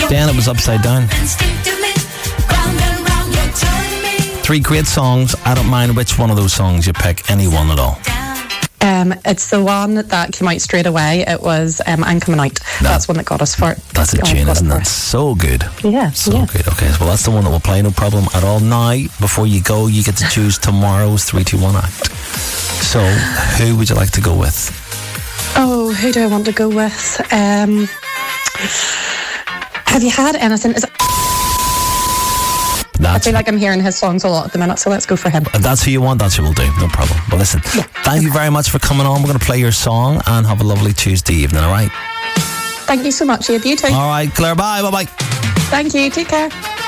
Then it was Upside Down. 3 great songs. I don't mind which one of those songs you pick, any one at all. It's the one that came out straight away. It was I'm Coming Out. That's one that got us for it. That's a tune, isn't it? So good. Yeah. So good. Okay, well, that's the one that we'll play, no problem at all. Now, before you go, you get to choose tomorrow's 3, 2, 1 act. So, who would you like to go with? Oh, who do I want to go with? Have you had anything? I feel like I'm hearing his songs a lot at the minute, so let's go for him. That's who you want, that's who we'll do, no problem. Well, listen, thank you very much for coming on. We're going to play your song and have a lovely Tuesday evening, alright? Thank you so much, Abe. You too. Alright, Claire, bye, bye-bye. Thank you, take care.